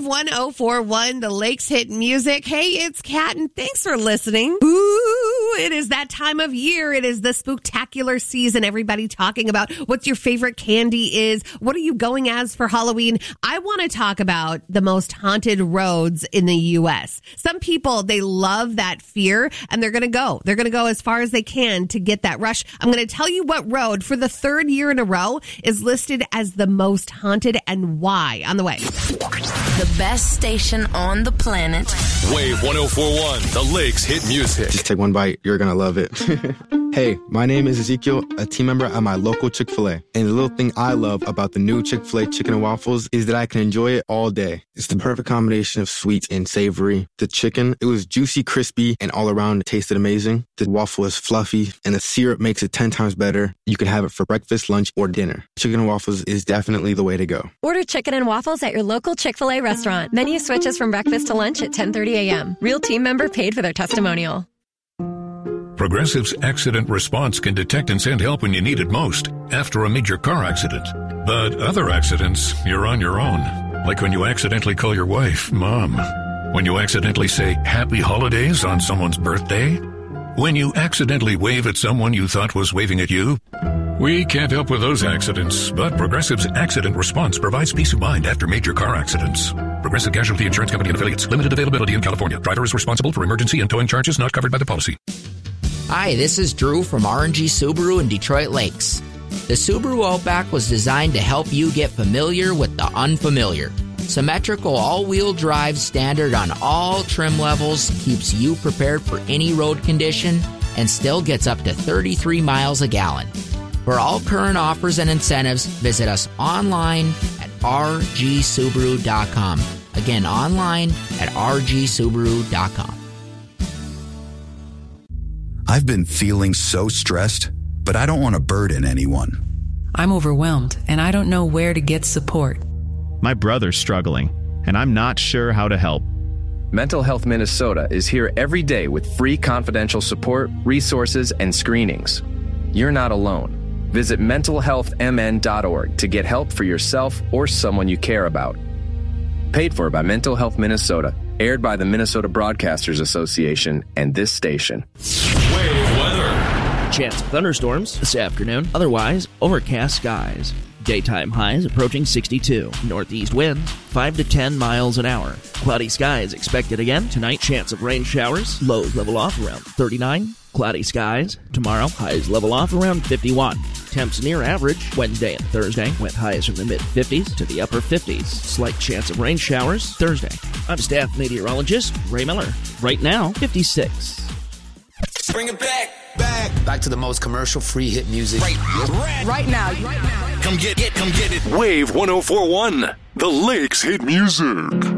1041, the Lakes Hit Music. Hey, it's Kat, and thanks for listening. Ooh, it is that time of year. It is the spooktacular season. Everybody talking about what's your favorite candy is. What are you going as for Halloween? I want to talk about the most haunted roads in the U.S. Some people, they love that fear, and they're going to go. They're going to go as far as they can to get that rush. I'm going to tell you what road for the third year in a row is listed as the most haunted and why. On the way. The best station on the planet. Wave 1041, the Lakes Hit Music. Just take one bite. You're going to love it. Hey, my name is Ezekiel, a team member at my local Chick-fil-A. And the little thing I love about the new Chick-fil-A chicken and waffles is that I can enjoy it all day. It's the perfect combination of sweet and savory. The chicken, it was juicy, crispy, and all around it tasted amazing. The waffle is fluffy, and the syrup makes it 10 times better. You can have it for breakfast, lunch, or dinner. Chicken and waffles is definitely the way to go. Order chicken and waffles at your local Chick-fil-A restaurant. Menu switches from breakfast to lunch at 10:30 a.m. Real team member paid for their testimonial. Progressive's accident response can detect and send help when you need it most after a major car accident. But other accidents, you're on your own. Like when you accidentally call your wife Mom. When you accidentally say Happy Holidays on someone's birthday. When you accidentally wave at someone you thought was waving at you. We can't help with those accidents, but Progressive's accident response provides peace of mind after major car accidents. Progressive Casualty Insurance Company and Affiliates. Limited availability in California. Driver is responsible for emergency and towing charges not covered by the policy. Hi, this is Drew from R&G Subaru in Detroit Lakes. The Subaru Outback was designed to help you get familiar with the unfamiliar. Symmetrical all-wheel drive standard on all trim levels keeps you prepared for any road condition and still gets up to 33 miles a gallon. For all current offers and incentives, visit us online at rgsubaru.com. Again, online at rgsubaru.com. I've been feeling so stressed, but I don't want to burden anyone. I'm overwhelmed, and I don't know where to get support. My brother's struggling, and I'm not sure how to help. Mental Health Minnesota is here every day with free confidential support, resources, and screenings. You're not alone. Visit mentalhealthmn.org to get help for yourself or someone you care about. Paid for by Mental Health Minnesota. Aired by the Minnesota Broadcasters Association and this station. Wave weather. Chance of thunderstorms this afternoon. Otherwise, overcast skies. Daytime highs approaching 62. Northeast winds 5 to 10 miles an hour. Cloudy skies expected again. Tonight, chance of rain showers. Lows level off around 39. Cloudy skies. Tomorrow, highs level off around 51. Temps near average Wednesday and Thursday, with highs from the mid-50s to the upper 50s. Slight chance of rain showers Thursday. I'm staff meteorologist Ray Miller. Right now, 56. Bring it back. Back to the most commercial-free hit music. Right now. Come get it. Wave 1041, the Lakes Hit Music.